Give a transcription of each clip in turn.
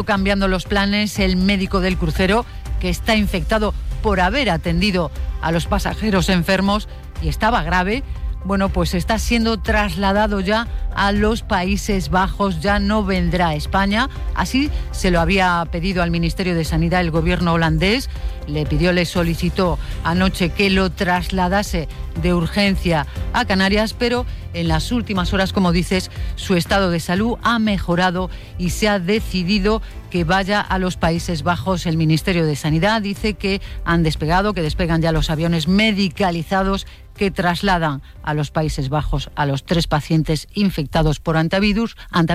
Cambiando los planes, el médico del crucero, que está infectado por haber atendido a los pasajeros enfermos y estaba grave, pues está siendo trasladado ya a los Países Bajos, ya no vendrá a España. Así se lo había pedido al Ministerio de Sanidad el gobierno holandés. Le solicitó anoche que lo trasladase de urgencia a Canarias, pero en las últimas horas, como dices, su estado de salud ha mejorado y se ha decidido que vaya a los Países Bajos. El Ministerio de Sanidad dice que despegan ya los aviones medicalizados que trasladan a los Países Bajos a los 3 pacientes infectados por antivirus,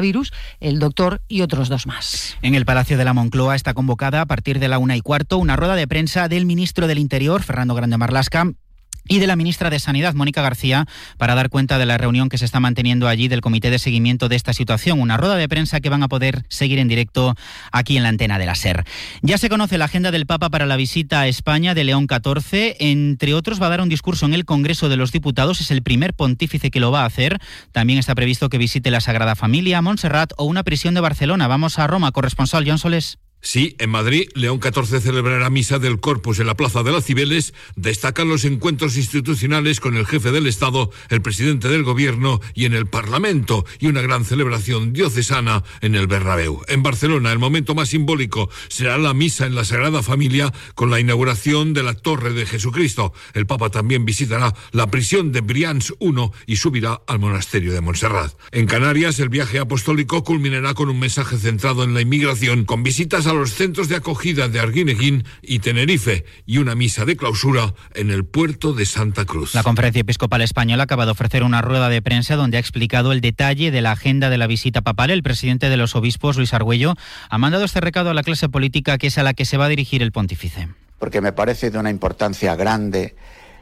el doctor y otros 2 más. En el Palacio de la Moncloa está convocada a partir de la 1:15 una rueda de prensa del ministro del Interior, Fernando Grande Marlaska, y de la ministra de Sanidad, Mónica García, para dar cuenta de la reunión que se está manteniendo allí del Comité de Seguimiento de esta situación. Una rueda de prensa que van a poder seguir en directo aquí en la antena de la SER. Ya se conoce la agenda del Papa para la visita a España de León XIV. Entre otros, va a dar un discurso en el Congreso de los Diputados. Es el primer pontífice que lo va a hacer. También está previsto que visite la Sagrada Familia, Montserrat o una prisión de Barcelona. Vamos a Roma, corresponsal John Solés. Sí, en Madrid, León XIV celebrará misa del Corpus en la Plaza de las Cibeles. Destacan los encuentros institucionales con el jefe del Estado, el presidente del Gobierno y en el Parlamento, y una gran celebración diocesana en el Bernabéu. En Barcelona, el momento más simbólico será la misa en la Sagrada Familia con la inauguración de la Torre de Jesucristo. El Papa también visitará la prisión de Brians I y subirá al monasterio de Montserrat. En Canarias, el viaje apostólico culminará con un mensaje centrado en la inmigración, con visitas a los centros de acogida de Arguineguín y Tenerife y una misa de clausura en el puerto de Santa Cruz. La Conferencia Episcopal Española acaba de ofrecer una rueda de prensa donde ha explicado el detalle de la agenda de la visita papal. El presidente de los obispos, Luis Argüello, ha mandado este recado a la clase política, que es a la que se va a dirigir el pontífice. Porque me parece de una importancia grande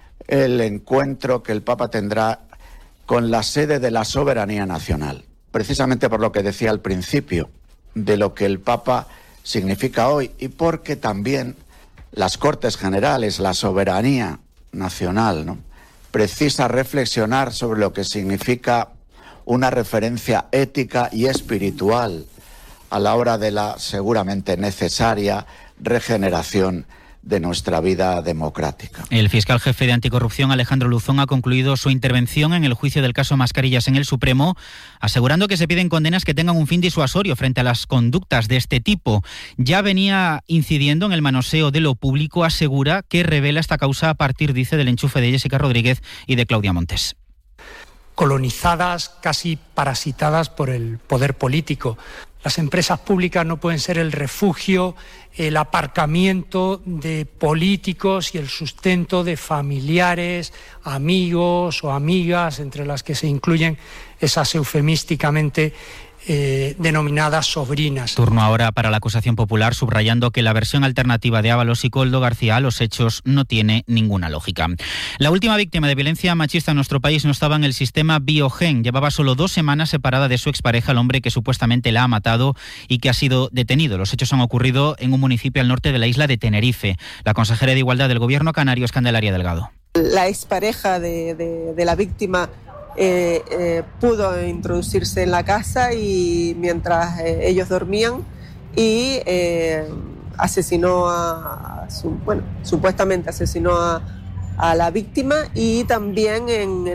el encuentro que el Papa tendrá con la sede de la soberanía nacional. Precisamente por lo que decía al principio, de lo que el Papa significa hoy, y porque también las Cortes Generales, la soberanía nacional, precisa reflexionar sobre lo que significa una referencia ética y espiritual a la hora de la seguramente necesaria regeneración de nuestra vida democrática. El fiscal jefe de Anticorrupción, Alejandro Luzón, ha concluido su intervención en el juicio del caso Mascarillas en el Supremo, asegurando que se piden condenas que tengan un fin disuasorio frente a las conductas de este tipo. Ya venía incidiendo en el manoseo de lo público, asegura que revela esta causa a partir, dice, del enchufe de Jessica Rodríguez y de Claudia Montes. Colonizadas, casi parasitadas por el poder político. Las empresas públicas no pueden ser el refugio, el aparcamiento de políticos y el sustento de familiares, amigos o amigas, entre las que se incluyen esas eufemísticamente denominadas sobrinas. Turno ahora para la acusación popular, subrayando que la versión alternativa de Ábalos y Koldo García a los hechos no tiene ninguna lógica. La última víctima de violencia machista en nuestro país no estaba en el sistema Biogen. Llevaba solo 2 semanas separada de su expareja, el hombre que supuestamente la ha matado y que ha sido detenido. Los hechos han ocurrido en un municipio al norte de la isla de Tenerife. La consejera de Igualdad del Gobierno canario es Candelaria Delgado. La expareja de la víctima pudo introducirse en la casa y mientras ellos dormían y asesinó supuestamente asesinó a la víctima, y también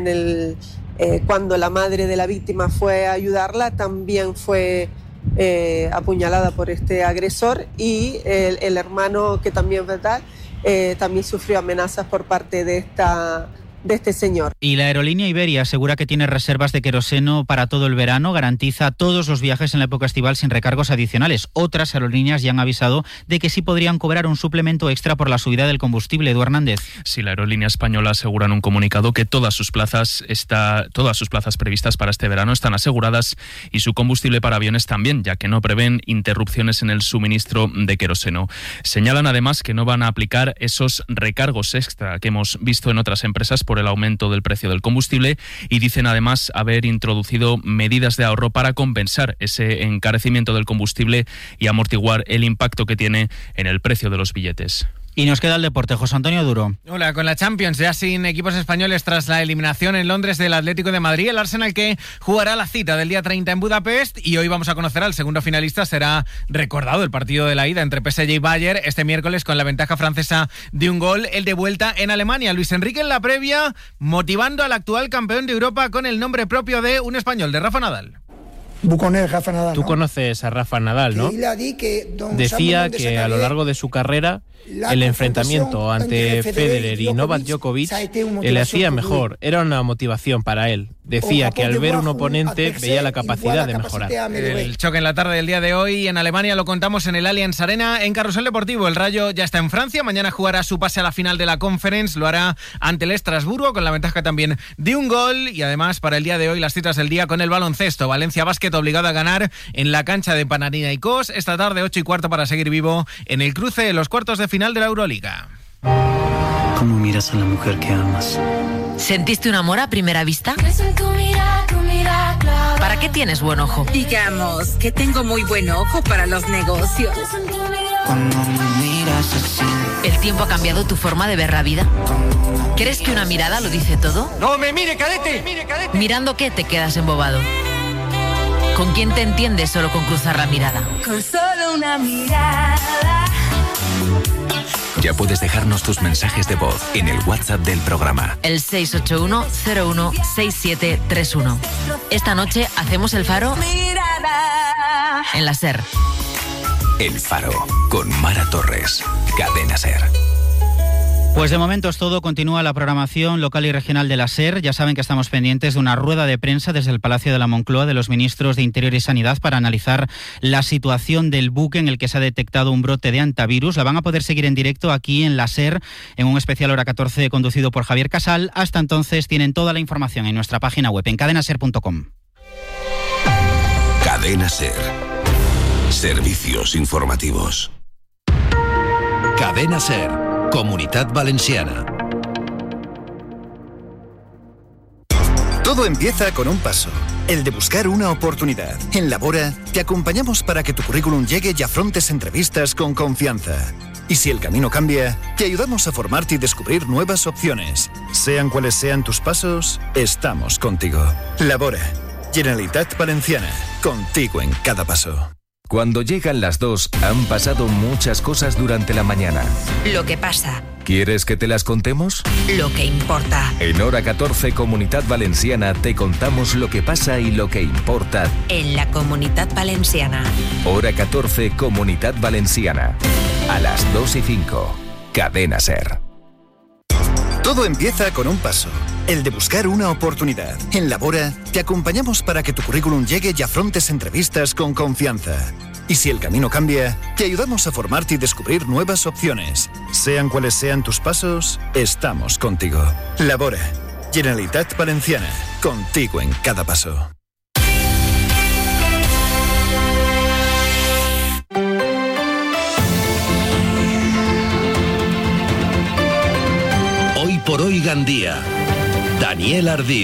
cuando la madre de la víctima fue a ayudarla también fue apuñalada por este agresor, y el hermano, que también es verdad, también sufrió amenazas por parte de este señor. Y la aerolínea Iberia asegura que tiene reservas de queroseno para todo el verano, garantiza todos los viajes en la época estival sin recargos adicionales. Otras aerolíneas ya han avisado de que sí podrían cobrar un suplemento extra por la subida del combustible. Edu Hernández. Sí, la aerolínea española asegura en un comunicado que todas sus plazas previstas para este verano están aseguradas, y su combustible para aviones también, ya que no prevén interrupciones en el suministro de queroseno. Señalan además que no van a aplicar esos recargos extra que hemos visto en otras empresas por el aumento del precio del combustible, y dicen además haber introducido medidas de ahorro para compensar ese encarecimiento del combustible y amortiguar el impacto que tiene en el precio de los billetes. Y nos queda el deporte. José Antonio Duro. Hola, con la Champions ya sin equipos españoles tras la eliminación en Londres del Atlético de Madrid, el Arsenal que jugará la cita del día 30 en Budapest, y hoy vamos a conocer al segundo finalista. Será recordado el partido de la ida entre PSG y Bayern este miércoles con la ventaja francesa de un gol, el de vuelta en Alemania. Luis Enrique en la previa motivando al actual campeón de Europa con el nombre propio de un español, de Rafa Nadal. Tú conoces a Rafa Nadal, ¿no? Decía que a lo largo de su carrera el enfrentamiento ante Federer y Novak Djokovic le hacía mejor, era una motivación para él. Decía que al ver un oponente veía la capacidad de mejorar. El choque en la tarde del día de hoy en Alemania lo contamos en el Allianz Arena. En Carrusel Deportivo, el Rayo ya está en Francia, mañana jugará su pase a la final de la Conference, lo hará ante el Estrasburgo con la ventaja también de un gol, y además para el día de hoy las citas del día con el baloncesto. Valencia Basket obligado a ganar en la cancha de Panathinaikos esta tarde 8:15 para seguir vivo en el cruce de los cuartos de final de la Euroliga. ¿Cómo miras a la mujer que amas? ¿Sentiste un amor a primera vista? ¿Para qué tienes buen ojo? Digamos que tengo muy buen ojo para los negocios. Cuando me miras así. ¿El tiempo ha cambiado tu forma de ver la vida? ¿Crees que una mirada lo dice todo? ¡No me mire, cadete! ¿Mirando qué te quedas embobado? ¿Con quién te entiendes solo con cruzar la mirada? Con solo una mirada. Ya puedes dejarnos tus mensajes de voz en el WhatsApp del programa. El 681-016731. Esta noche hacemos el Faro en la SER. El Faro, con Mara Torres. Cadena SER. Pues de momento es todo. Continúa la programación local y regional de la SER. Ya saben que estamos pendientes de una rueda de prensa desde el Palacio de la Moncloa de los ministros de Interior y Sanidad para analizar la situación del buque en el que se ha detectado un brote de hantavirus. La van a poder seguir en directo aquí en la SER en un especial Hora 14 conducido por Javier Casal. Hasta entonces tienen toda la información en nuestra página web en cadenaser.com. Cadena SER. Servicios informativos. Cadena SER. Comunitat Valenciana. Todo empieza con un paso, el de buscar una oportunidad. En Labora te acompañamos para que tu currículum llegue y afrontes entrevistas con confianza. Y si el camino cambia, te ayudamos a formarte y descubrir nuevas opciones. Sean cuales sean tus pasos, estamos contigo. Labora, Generalitat Valenciana, contigo en cada paso. Cuando llegan las 2, han pasado muchas cosas durante la mañana. Lo que pasa. ¿Quieres que te las contemos? Lo que importa. En Hora 14 Comunitat Valenciana te contamos lo que pasa y lo que importa. En la Comunitat Valenciana. Hora 14 Comunitat Valenciana. A las 2:05. Cadena SER. Todo empieza con un paso, el de buscar una oportunidad. En Labora te acompañamos para que tu currículum llegue y afrontes entrevistas con confianza. Y si el camino cambia, te ayudamos a formarte y descubrir nuevas opciones. Sean cuales sean tus pasos, estamos contigo. Labora, Generalitat Valenciana, contigo en cada paso. Hoy por hoy Gandía. Daniel Ardid.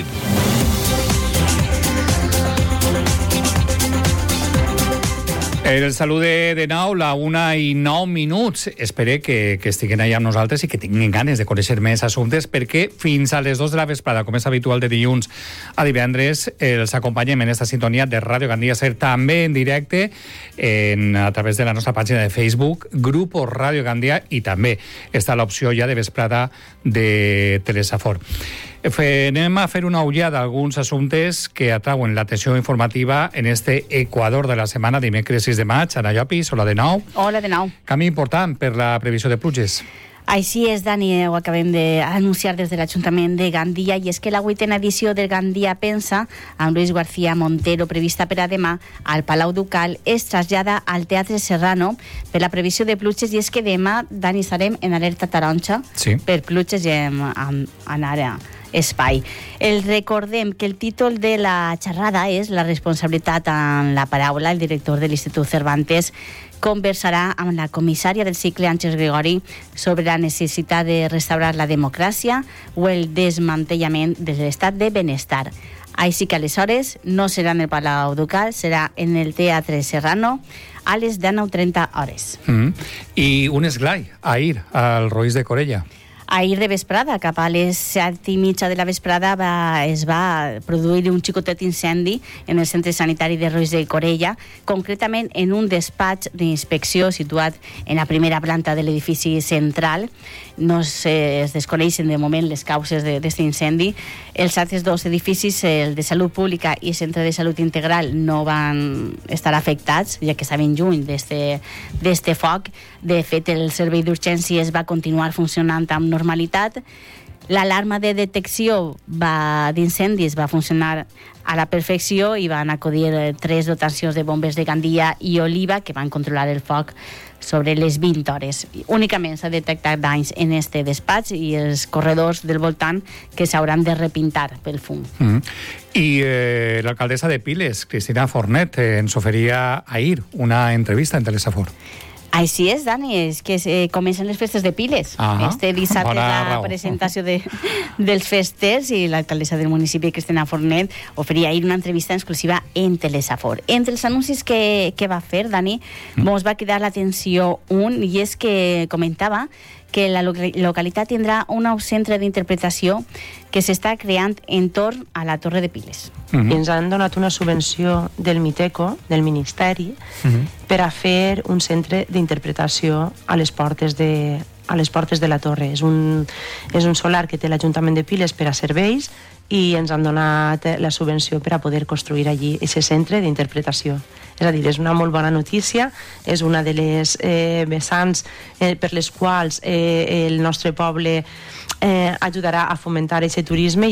El salude de nou, la 1:09. Espero que estiguin allà amb nosaltres i que tinguin ganes de conèixer més assumptes, perquè fins a les 2 de la vesprada, com és habitual de dilluns a divendres, els acompanyem en esta sintonia de Ràdio Gandia SER, també en directe a través de la nostra pàgina de Facebook, Grupo Ràdio Gandia, i també està l'opció ja de vesprada de Telesafor. Anem a fer una ullada a alguns assumptes que atrauen l'atenció informativa en este Equador de la setmana, dimecres 6 de maig. Ana Llopis, hola de nou. Hola de nou. Canvi important per la previsió de pluges. Així és, Dani, ho acabem d'anunciar des de l'Ajuntament de Gandia, i és que la 8a edició del Gandia Pensa, amb Luis García Montero, prevista per a demà al Palau Ducal, es trasllada al Teatre Serrano per la previsió de pluges, i és que demà, Dani, estarem en alerta taronja per pluges en àrea espai. Recordem que el títol de la xerrada és La responsabilitat en la paraula. El director de l'Institut Cervantes conversarà amb la comissària del cicle, Àngels Gregori, sobre la necessitat de restaurar la democràcia o el desmantellament de l'estat de benestar. Així que aleshores no serà en el Palau Ducal, serà en el Teatre Serrano a les 19:30 hores. I un esglai, ahir, al Roís de Corella. Ahir de vesprada, cap a les 7:30 de la vesprada, es va produir un xicotet incendi en el centre sanitari de Roís de Corella, concretament en un despatx d'inspecció situat en la primera planta de l'edifici central. No es desconeixen de moment les causes d'aquest incendi. Els altres dos edificis, el de Salut Pública i el Centre de Salut Integral, no van estar afectats, ja que estaven lluny d'este foc. De fet, el servei d'urgències va continuar funcionant amb normalitat. L'alarma de detecció d'incendis va funcionar a la perfecció i van acudir 3 dotacions de bombers de Gandia i Oliva que van controlar el foc sobre les 20 hores. Únicament s'ha detectat danys en este despatx i els corredors del voltant que s'hauran de repintar pel fum. I l'alcaldessa de Piles, Cristina Fornet, ens oferia ahir una entrevista en Telesafor. Així és, Dani, és que comencen les festes de Piles. Este dissabte és la presentació dels festers i l'alcaldessa del municipi, Cristina Fornet, oferia ahir una entrevista exclusiva en Telesafor. Entre els anuncis que va fer, Dani, ens va cridar l'atenció un, i és que comentava que la localitat tindrà un nou centre d'interpretació que s'està creant entorn a la Torre de Piles. I ens han donat una subvenció del Miteco, del Ministeri, per a fer un centre d'interpretació a les portes de la Torre. És un solar que té l'Ajuntament de Piles per a serveis i ens han donat la subvenció per a poder construir allí aquest centre d'interpretació. És a dir, és una molt bona notícia, és una de les vessants per les quals el nostre poble ajudarà a fomentar aquest turisme.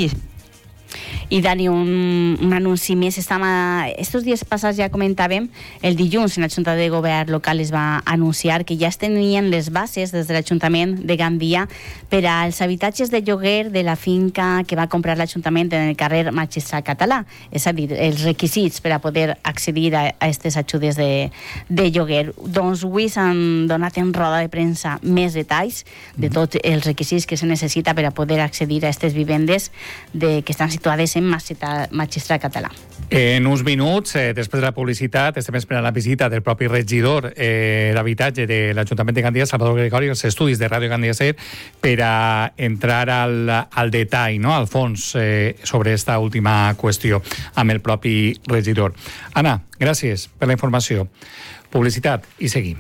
I Dani, un anunci més. Estos dies passats ja comentàvem, el dilluns en la Junta de Govern local es va anunciar que ja es tenien les bases des de l'Ajuntament de Gandia per als habitatges de lloguer de la finca que va comprar l'Ajuntament en el carrer Magistrat Català. És a dir, els requisits per a poder accedir a aquestes ajudes de lloguer. Doncs avui s'han donat en roda de premsa més detalls de tots els requisits que se necessita per a poder accedir a aquestes vivendes que estan situades en Magistrat Català. En uns minuts, després de la publicitat, estem esperant la visita del propi regidor d'habitatge de l'Ajuntament de Gandia, Salvador Gregori, als estudis de Ràdio Gandia Ser, per a entrar al detall, no? Al fons, sobre aquesta última qüestió amb el propi regidor. Anna, gràcies per la informació. Publicitat i seguim.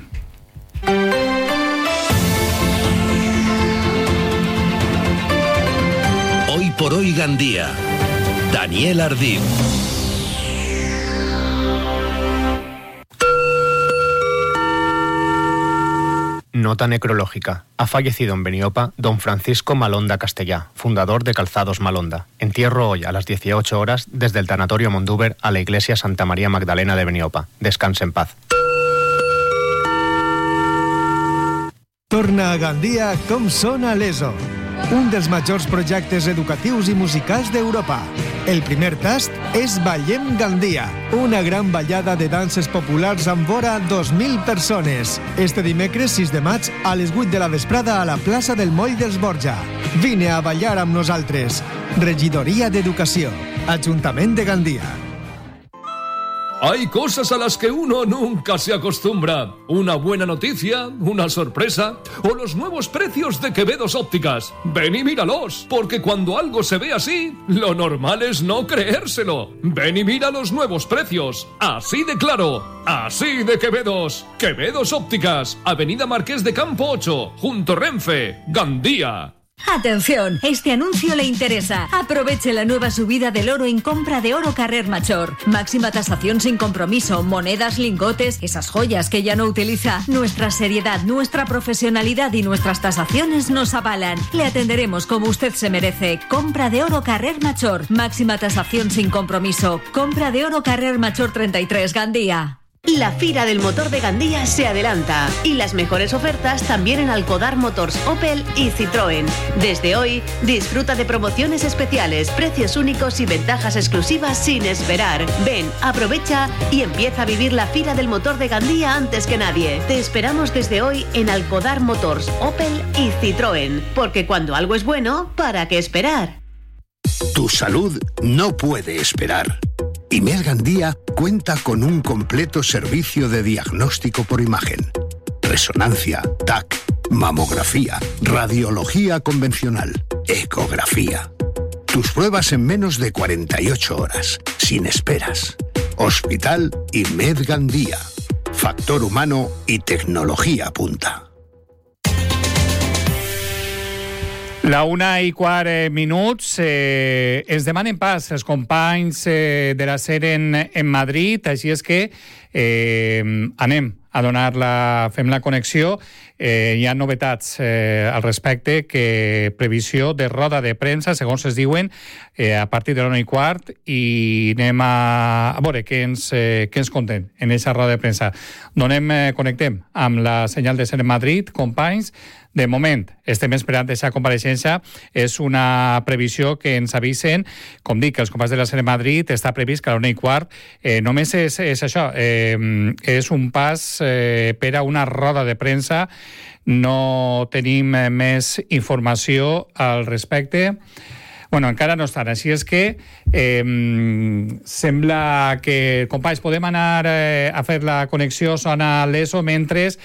Hoy por hoy Gandía. Daniel Ardín. Nota necrológica. Ha fallecido en Beniopa don Francisco Malonda Castellá, fundador de Calzados Malonda. Entierro hoy a las 18 horas desde el Tanatorio Mondúber a la Iglesia Santa María Magdalena de Beniopa. Descanse en paz. Torna a Gandia com sona l'ESO, un dels majors projectes educatius i musicals d'Europa. El primer tast és Ballem Gandia, una gran ballada de danses populars amb vora 2.000 persones. Este dimecres 6 de maig a les 8 de la vesprada a la plaça del Moll dels Borja. Vine a ballar amb nosaltres. Regidoria d'Educació, Ajuntament de Gandia. Hay cosas a las que uno nunca se acostumbra. Una buena noticia, una sorpresa o los nuevos precios de Quevedos Ópticas. Ven y míralos, porque cuando algo se ve así, lo normal es no creérselo. Ven y mira los nuevos precios. Así de claro, así de Quevedos. Quevedos Ópticas, Avenida Marqués de Campo 8, junto Renfe, Gandía. Atención, este anuncio le interesa. Aproveche la nueva subida del oro en compra de oro Carrer Major. Máxima tasación sin compromiso, monedas, lingotes, esas joyas que ya no utiliza. Nuestra seriedad, nuestra profesionalidad y nuestras tasaciones nos avalan. Le atenderemos como usted se merece. Compra de oro Carrer Major. Máxima tasación sin compromiso. Compra de oro Carrer Major 33, Gandía. La Fira del Motor de Gandía se adelanta y las mejores ofertas también en Alcodar Motors, Opel y Citroën. Desde hoy, disfruta de promociones especiales, precios únicos y ventajas exclusivas sin esperar. Ven, aprovecha y empieza a vivir la Fira del Motor de Gandía antes que nadie. Te esperamos desde hoy en Alcodar Motors, Opel y Citroën, porque cuando algo es bueno, ¿para qué esperar? Tu salud no puede esperar. IMED Gandía cuenta con un completo servicio de diagnóstico por imagen. Resonancia, TAC, mamografía, radiología convencional, ecografía. Tus pruebas en menos de 48 horas, sin esperas. Hospital IMED Gandía. Factor humano y tecnología punta. La 1:15 ens demanen pas els companys de la SER en Madrid, així és que anem a fem la connexió. Hi ha novetats al respecte, que previsió de roda de premsa, segons es diuen, a partir de la 1:15, i anem a veure què ens conten en aquesta roda de premsa. Connectem amb la senyal de SER en Madrid, companys. De moment, estem esperant aquesta compareixença. És una previsió que ens avisen. Com dic, els companys de la SER en Madrid, està previst que a la 1:15 només és això, és un pas per a una roda de premsa. No tenim més informació al respecte. Bueno, encara no estan, així és que sembla que, companys, podem anar a fer la connexió, sona l'ESO mentre,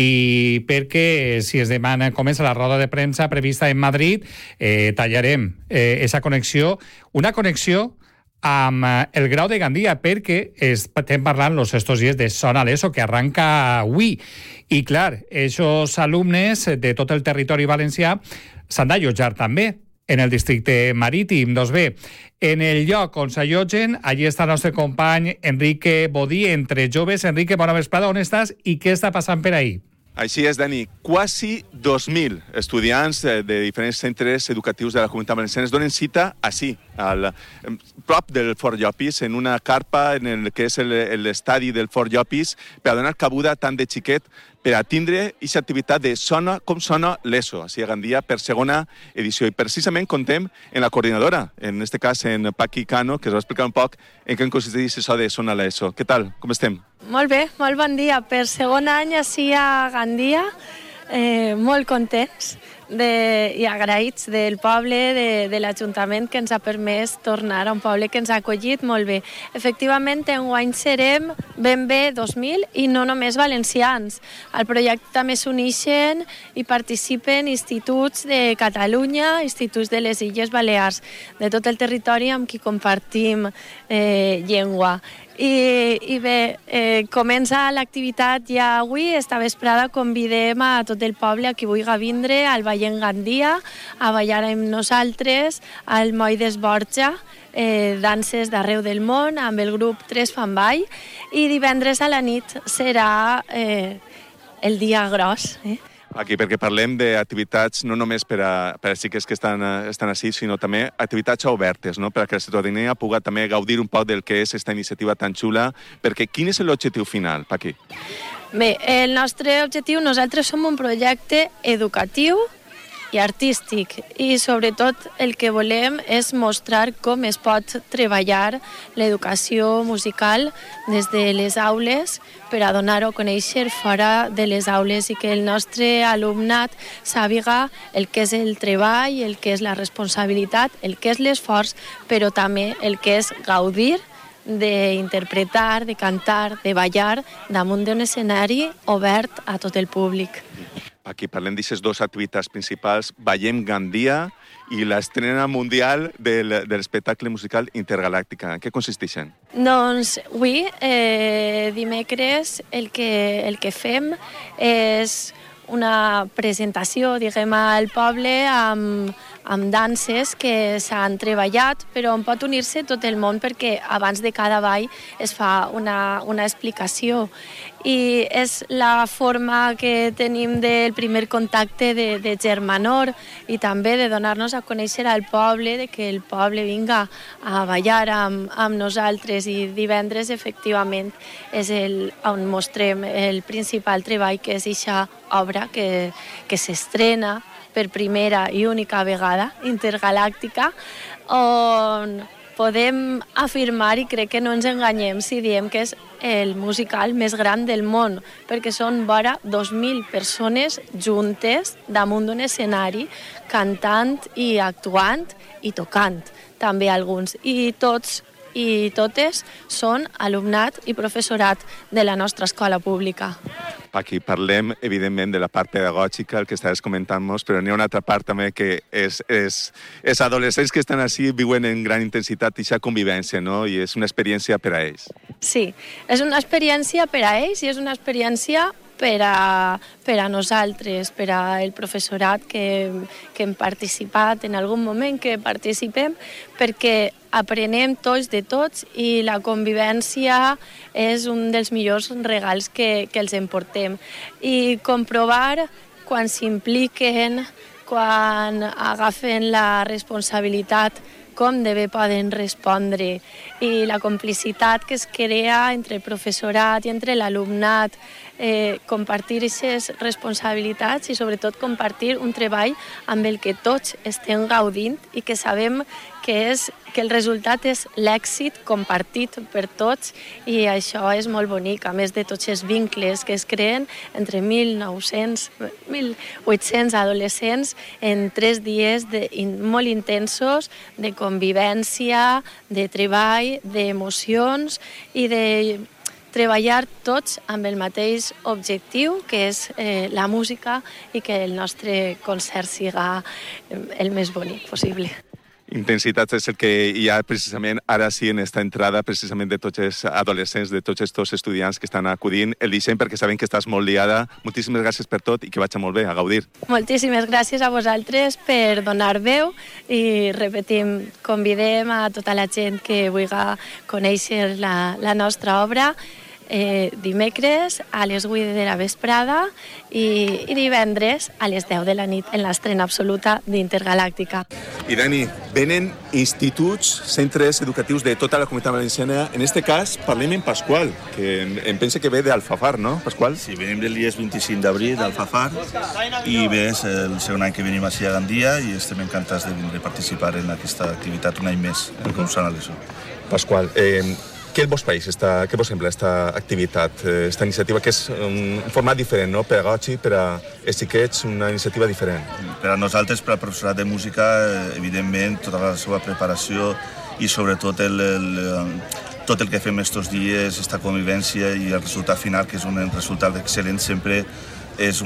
i perquè si es demana, comença la roda de premsa prevista en Madrid, tallarem aquesta connexió, una connexió amb el Grau de Gandia, perquè estem parlant estos dies de Sona l'ESO, que arranca avui. I, clar, aquests alumnes de tot el territori valencià s'han d'allotjar també en el districte marítim. Doncs bé, en el lloc on s'allotgen, allí està el nostre company Enrique Bodí, Entre Joves. Enrique, bona vesprada, on estàs i què està passant per ahí? Així és, Dani. Quasi 2.000 estudiants de diferents centres educatius de la Comunitat Valenciana es donen cita així, prop del Fort Llopis, en una carpa en el que és l'estadi del Fort Llopis, per a donar cabuda tant de xiquet per a tindre aquesta activitat de Sona com Sona l'ESO, així a Gandia, per segona edició. I precisament contem en la coordinadora, en aquest cas en Paqui Cano, que ens va explicar un poc en què consisteix això de Sona l'ESO. Què tal? Com estem? Molt bé, molt bon dia. Per segon any així a Gandia, molt contents i agraïts del poble, de l'Ajuntament, que ens ha permès tornar a un poble que ens ha acollit molt bé. Efectivament, enguany serem ben bé 2.000 i no només valencians. Al projecte també s'uneixen i participen instituts de Catalunya, instituts de les Illes Balears, de tot el territori amb qui compartim llengua. I bé, comença l'activitat ja avui. Esta vesprada convidem a tot el poble a qui vulgui vindre al Ballem Gandia a ballar amb nosaltres al Moll d'Esborja, danses d'arreu del món amb el grup Tres Fan Ball, i divendres a la nit serà el dia gros. Aquí, perquè parlem d'activitats no només per a xiques que estan així, sinó també activitats obertes, no? Per a que la ciutadania pugui també gaudir un poc del que és aquesta iniciativa tan xula, perquè quin és l'objectiu final, Paqui? Bé, el nostre objectiu, nosaltres som un projecte educatiu i artístic, i sobretot el que volem és mostrar com es pot treballar l'educació musical des de les aules per a donar-ho a conèixer fora de les aules, i que el nostre alumnat sàpiga el que és el treball, el que és la responsabilitat, el que és l'esforç, però també el que és gaudir d'interpretar, de cantar, de ballar damunt d'un escenari obert a tot el públic. Aquí parlem d'aquestes dues activitats principals, Ballem Gandia i l'estrena mundial de l'espectacle musical Intergalàctica. En què consisteixen? Doncs avui, dimecres, el que fem és una presentació, diguem, al poble amb danses que s'han treballat, però on pot unir-se tot el món, perquè abans de cada ball es fa una explicació. I és la forma que tenim del primer contacte de germanor, i també de donar-nos a conèixer al poble, de que el poble vinga a ballar amb nosaltres. I divendres, efectivament, és on mostrem el principal treball, que és aquesta obra que s'estrena per primera i única vegada, Intergalàctica, on podem afirmar, i crec que no ens enganyem si diem que és el musical més gran del món, perquè són vora 2.000 persones juntes damunt d'un escenari, cantant i actuant i tocant també alguns, i tots i totes són alumnat i professorat de la nostra escola pública. Aquí parlem, evidentment, de la part pedagògica, el que estaves comentant-nos, però n'hi ha una altra part també que és adolescents que estan així, viuen en gran intensitat i aquesta convivència, no? I és una experiència per a ells. Sí, és una experiència per a ells i és una experiència per a nosaltres, per al professorat que hem participat en algun moment, que participem, perquè aprenem tots de tots i la convivència és un dels millors regals que els emportem. I comprovar quan s'impliquen, quan agafen la responsabilitat, com de bé poden respondre, i la complicitat que es crea entre el professorat i entre l'alumnat, compartir aquestes responsabilitats i sobretot compartir un treball amb el que tots estem gaudint i que sabem que el resultat és l'èxit compartit per tots, i això és molt bonic, a més de tots els vincles que es creen entre 1.800 adolescents en 3 dies molt intensos de convivència, de treball, d'emocions i de treballar tots amb el mateix objectiu, que és la música, i que el nostre concert siga el més bonic possible. Intensitat és el que hi ha precisament ara sí en esta entrada precisament de tots els adolescents, de tots estos estudiants que estan acudint el disseny, perquè sabem que estàs molt liada. Moltíssimes gràcies per tot i que vagi molt bé, a gaudir. Moltíssimes gràcies a vosaltres per donar veu i, repetim, convidem a tota la gent que vulgui conèixer la nostra obra dimecres a les 8 de la vesprada i divendres a les 10 de la nit en l'estrena absoluta d'Intergalàctica. I Dani, venen instituts, centres educatius de tota la Comunitat Valenciana. En este cas parlem en Pasqual, que em pensa que ve d'Alfafar, no, Pasqual? Sí, venim del dia 25 d'abril d'Alfafar i bé, és el segon any que venim així a Gandia i estem encantats de vindre a participar en aquesta activitat un any més, com s'ha anat això. Pasqual, què vos pareix, què vos sembla aquesta activitat, aquesta iniciativa, que és un format diferent, no? Pedagògic, per a els xiquets, una iniciativa diferent? Per a nosaltres, per al professorat de música, evidentment, tota la seva preparació i sobretot tot el que fem estos dies, aquesta convivència i el resultat final, que és un resultat excel·lent, sempre és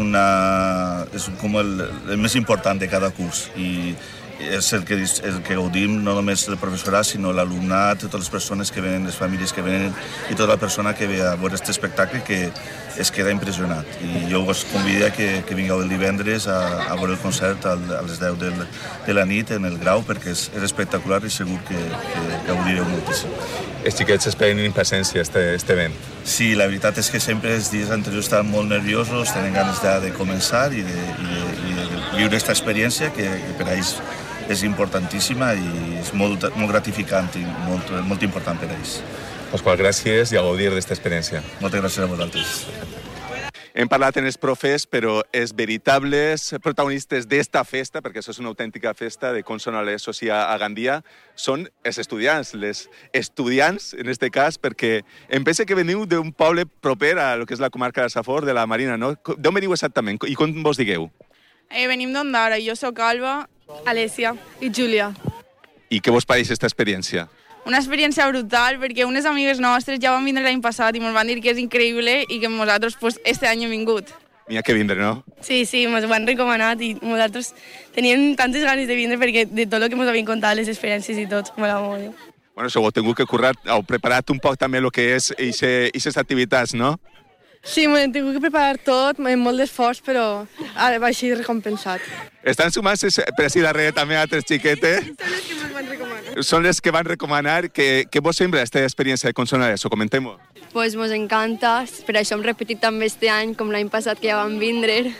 com el més important de cada curs. I és el que gaudim no només el professorat, sinó l'alumnat, totes les persones que venen, les famílies que venen i tota la persona que ve a veure aquest espectacle que es queda impressionat. I jo us convido que vingueu el divendres a veure el concert a les 10 de la nit en el Grau, perquè és espectacular i segur que gaudireu moltíssim. Els xiquets esperen en impacència este event. Sí, la veritat és que sempre els dies anteriors estan molt nerviosos, tenen ganes de començar i de viure aquesta experiència que per a ells és importantíssima i és molt gratificant i molt important per a ells. Pasqual, gràcies i a gaudir d'aquesta experiència. Moltes gràcies a vosaltres. Hem parlat en els profes, però els veritables protagonistes d'esta festa, perquè això és una autèntica festa de Consonale Socia a Gandia, són els estudiants, les estudiants, en aquest cas, perquè em pensa que veniu d'un poble proper a lo que és la comarca de Safor, de la Marina, no? D'on veniu exactament i com vos digueu? Venim d'Ondara, jo soc Alba, Alessia i Júlia. I què vos pareix aquesta experiència? Una experiència brutal, perquè unes amigues nostres ja van vindre l'any passat i ens van dir que és increïble i que nosaltres este any hem vingut. N'hi ha que vindre, no? Sí, ens ho han recomanat i nosaltres teníem tantes ganes de vindre perquè de tot el que ens havien contat, les experiències i tot, m'agrada molt. Bueno, això ho heu tingut que currar, heu preparat un poc també el que és aquestes activitats, no? Sí, m'ho hem tingut que preparar tot, amb molt d'esforç, però ara va així recompensat. Estan sumant-se per així darrere també altres xiquetes? Són les que ens van recomanar. Són les que van recomanar. Què vos sembla aquesta experiència de Consonale? Ho comentem-ho. Pues mos encanta, per això hem repetit també este any, com l'any passat que ja vam vindre.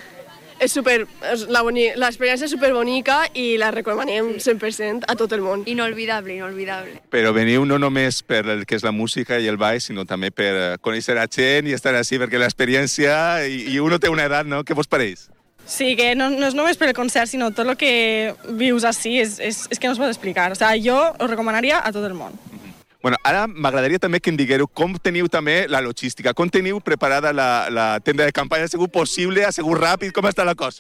L'experiència és superbonica i la recomanem 100% a tot el món. Inolvidable, inolvidable. Però veniu no només per el que és la música i el ball, sinó també per conèixer la gent i estar així, perquè l'experiència, i uno té una edat, no? Què vos pareix? Sí, que no és només per el concert, sinó tot el que vius així és que no es pot explicar. O sigui, jo ho recomanaria a tot el món. Bueno, ara m'agradaria també que em digueu com teniu també la logística, com teniu preparada la tenda de campanya, ha sigut possible, ha sigut ràpid, com està la cosa?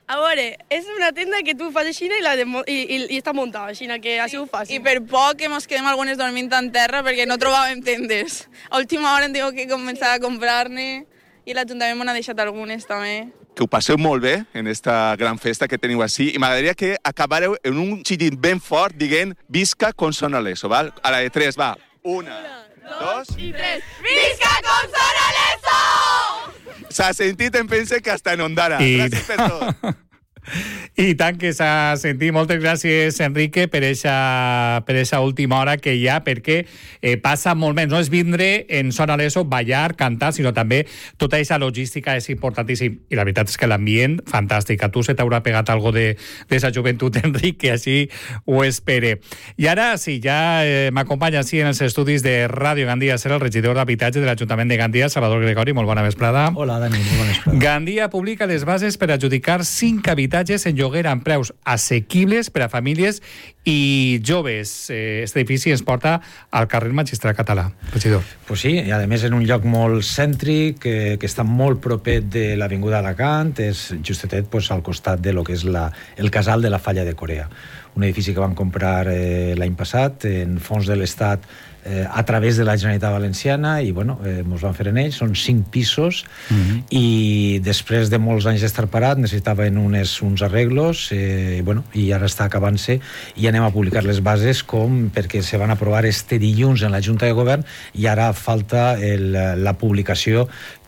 A veure, és una tenda que tu fas així i està muntada, així que ha sigut fàcil. I per poc que mos quedem algunes dormint en terra perquè no trobàvem tendes. A última hora hem tingut que començar a comprar-ne i l'Ajuntament m'ha deixat algunes també. Que ho passeu molt bé en esta gran festa que teniu així i m'agradaria que acabareu en un xitit ben fort dient visca con Sona Leso, val? A la de 3, va. 1, 2 i 3. Visca con Sona Leso! S'ha sentit, em pense que hasta en Ondara. Gràcies per tot. I tant que s'ha sentit. Moltes gràcies, Enrique, per eixa última hora que hi ha, perquè passa molt més. No és vindre en Sona Leso, ballar, cantar, sinó també tota aquesta logística és importantíssim. I la veritat és que l'ambient, fantàstic. A tu se t'haurà pegat algo de esa joventut, Enrique, així ho espere. I ara, sí, ja m'acompanya així en els estudis de Ràdio Gandia, ser el regidor d'Habitatge de l'Ajuntament de Gandia, Salvador Gregori. Molt bona vesprada. Hola, Dani, molt bona vesprada. Gandia publica les bases per adjudicar 5 habitatges en lloguer amb preus assequibles per a famílies i joves. Este edifici ens porta al carrer Magistrat Català. Regidor. Pues sí, i a més en un lloc molt cèntric, que està molt propet de l'Avinguda Alacant, és justetet pues, al costat de lo que és el casal de la Falla de Corea. Un edifici que van comprar l'any passat en fons de l'Estat a través de la Generalitat Valenciana i bueno, ens van fer en ells, són 5 pisos i després de molts anys d'estar parat necessitaven uns arreglos i ara està acabant-se i anem a publicar les bases perquè se van aprovar este dilluns en la Junta de Govern i ara falta la publicació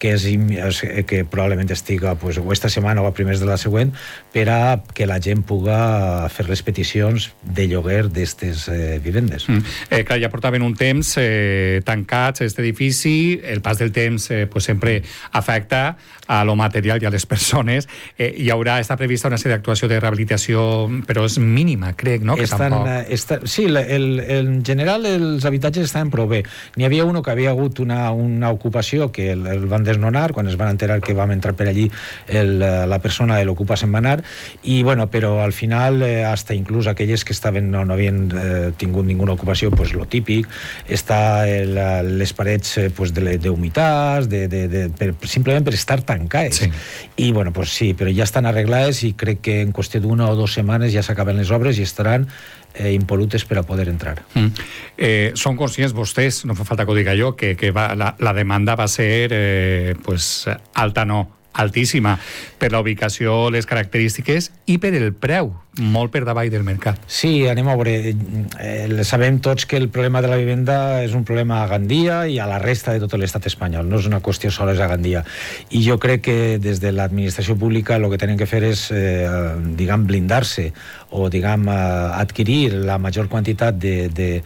que probablement estiga o esta setmana o a primers de la següent per a que la gent puga fer les peticions de lloguer d'estes vivendes. Clar, ja portaven un temps tancats aquest edifici, el pas del temps sempre afecta a lo material i a les persones. Hi està prevista una sèrie d'actuació de rehabilitació, però és mínima, crec, no? Sí, en general els habitatges estaven prou bé. N'hi havia un que havia hagut una ocupació que el van desnonar, quan es van enterar que vam entrar per allí la persona de l'ocupa se'n va anar, i bueno, però al final hasta inclús aquelles que no havien tingut ninguna ocupació, pues lo típic, està les parets d'humitats, simplement per estar tancades. I bueno, pues sí, però ja estan arreglades i crec que en qüestió d'1 o 2 setmanes ja s'acaben les obres i estaran impolutes per a poder entrar. Són conscients vostès, no fa falta que ho diga jo, que la demanda va ser alta, no, altíssima, per la ubicació, les característiques i per el preu, molt per davall del mercat. Sí, anem a veure. Sabem tots que el problema de la vivenda és un problema a Gandia i a la resta de tot l'estat espanyol. No és una qüestió sola a Gandia. I jo crec que des de l'administració pública el que tenen que fer és, blindar-se o, adquirir la major quantitat de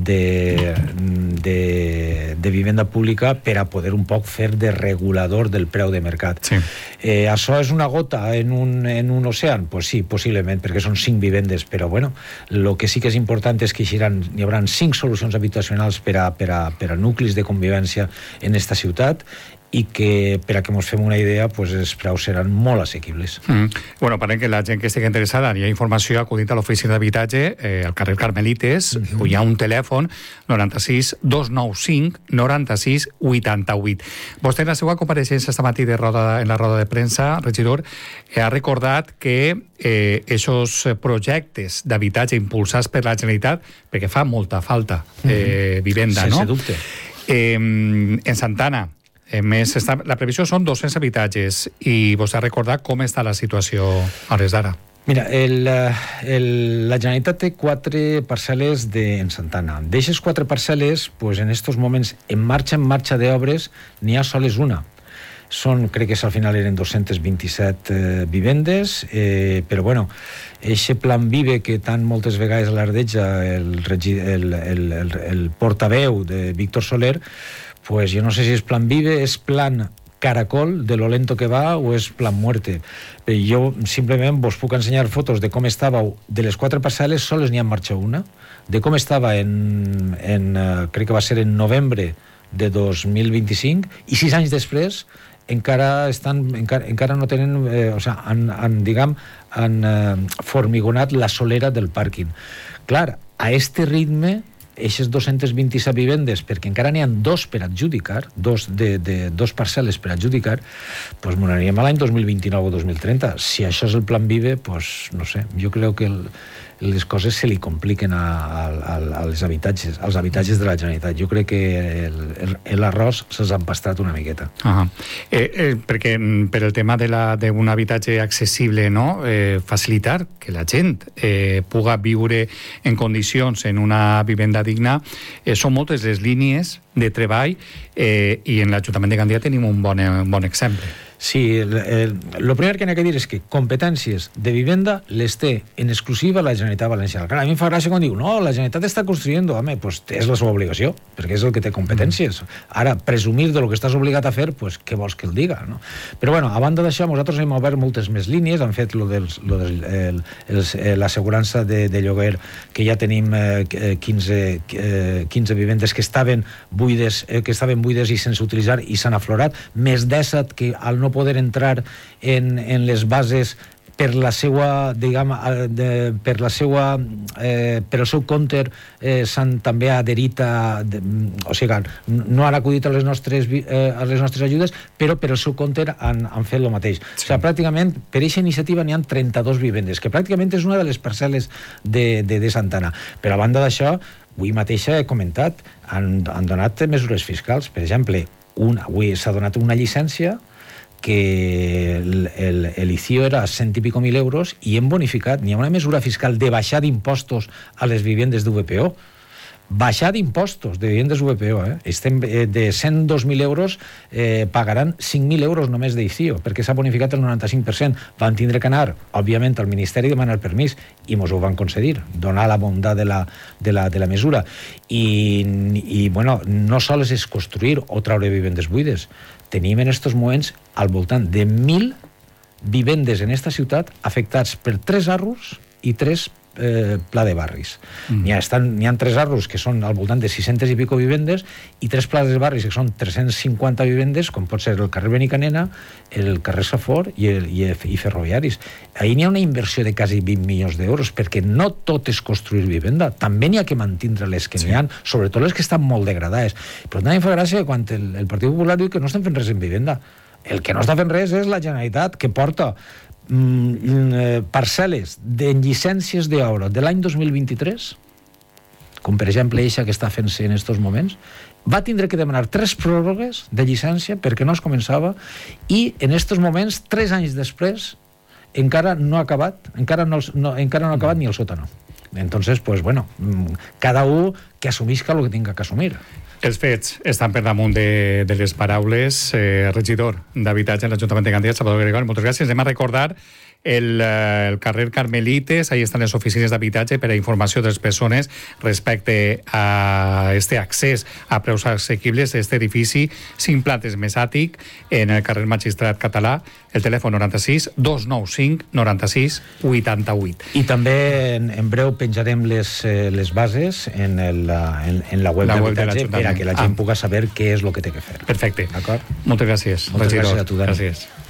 vivenda pública per a poder un poc fer de regulador del preu de mercat. Això és una gota en un oceà? Pues sí, possiblement, perquè són 5 vivendes, però bueno, el que sí que és important és que hi haurà 5 solucions habitacionals per a nuclis de convivència en esta ciutat i que, per a que ens fem una idea, els preus seran molt assequibles. Bueno, parlem que la gent que estigui interessada, hi ha informació acudint a l'oficina d'habitatge al carrer Carmelites, hi ha un telèfon 96 295 96 88. Vostè en la seva compareixença esta matí en la roda de premsa, regidor, ha recordat que aquests projectes d'habitatge impulsats per la Generalitat, perquè fa molta falta vivenda, no? Sense dubte. En Santana, més, la previsió són 200 habitatges i vostè ha recordat com està la situació a hores d'ara. Mira, la Generalitat té 4 parcel·les en Santana. D'eixes 4 parcel·les, en estos moments, en marxa d'obres, n'hi ha soles una. Crec que al final eren 227 vivendes, però bueno, eixe plan Vive que tant moltes vegades alardeja el portaveu de Víctor Soler, pues jo no sé si és plan Vive, és plan Caracol, de lo lento que va, o és plan Muerte. Jo simplement vos puc ensenyar fotos de com estava, de les 4 parcel·les sols n'hi ha en marxa una, de com estava crec que va ser en novembre de 2025, i 6 anys després encara no tenen, han formigonat la solera del pàrquing. Clar, a este ritme eixes 227 vivendes, perquè encara n'hi ha dos per adjudicar, dos parcel·les per adjudicar, doncs m'anaríem a l'any 2029 o 2030. Si això és el plan Vive, doncs no sé, jo crec que les coses se li compliquen als habitatges de la Generalitat. Jo crec que l'arròs se'ls ha empastrat una miqueta. Perquè per el tema d'un habitatge accessible, no? Facilitar que la gent puga viure en condicions en una vivenda digna, són moltes les línies de treball i en l'Ajuntament de Gandia tenim un bon exemple. Sí, el primer que n'hi ha que dir és que competències de vivenda les té en exclusiva la Generalitat Valenciana. Clar, a mi em fa gràcia quan diu, no, la Generalitat està construint, home, pues és la seva obligació, perquè és el que té competències. Ara, presumir de lo que estàs obligat a fer, pues què vols que el diga, no? Però bueno, a banda d'això, nosaltres hem obert moltes més línies, han fet l'assegurança de lloguer, que ja tenim 15 vivendes que estaven buides i sense utilitzar i s'han aflorat, més 17 que al no poder entrar en les bases per la seva, diguem, per el seu compte s'han també adherit o sigui, no han acudit a les nostres ajudes, però per el seu compte han fet el mateix. O sigui, pràcticament, per aquesta iniciativa n'hi ha 32 vivendes, que pràcticament és una de les parcel·les de Santana. Però a banda d'això, avui mateix he comentat, han donat mesures fiscals. Per exemple, avui s'ha donat una llicència que l'ICIO era 100 i pico mil euros i hem bonificat, n'hi ha una mesura fiscal de baixar d'impostos a les vivendes d'VPO. Baixar d'impostos de vivendes VPO, estem de 102.000 euros, pagaran 5.000 euros només d'ICIO, perquè s'ha bonificat el 95%. Van tindre que anar, òbviament, al Ministeri a demanar permís, i mos ho van concedir, donar la bondat de la mesura. I bueno, no sols és construir o traure vivendes buides. Tenim en aquests moments al voltant de 1.000 vivendes en esta ciutat afectats per 3 arros i 3 pla de barris. N'hi ha 3 arros que són al voltant de 600 i pico vivendes i 3 plats de barris que són 350 vivendes, com pot ser el carrer Benicanena, el carrer Safor i Ferroviaris. Ahir n'hi ha una inversió de quasi 20 milions d'euros, perquè no tot és construir vivenda, també n'hi ha que mantindre les que n'hi ha, sobretot les que estan molt degradades. Però també em fa gràcia quan el Partit Popular diu que no estem fent res en vivenda. El que no està fent res és la Generalitat, que porta parcel·les de llicències d'obra de l'any 2023, com per exemple eixa que està fent-se en aquests moments, va tindre que demanar 3 pròrrogues de llicència perquè no es començava, i en aquests moments, 3 anys després, encara no ha acabat ni el sòtano. Entonces, pues bueno, cada un que assumisca el que tinga que assumir. Els fets estan per damunt de les paraules. Regidor d'Habitatge en l'Ajuntament de Gandia, Salvador Gregori, moltes gràcies. Anem a recordar el carrer Carmelites, ahí estan les oficines d'habitatge per a informació de les persones respecte a este accés a preus assequibles d'este edifici 5 plantes més àtic en el carrer Magistrat Català, el telèfon 96 295 96 88. I també en breu penjarem les bases en la web d'habitatge per a que la gent pugui saber què és el que té que fer. Perfecte. Moltes gràcies. Moltes gràcies a tu, Dani. Gràcies.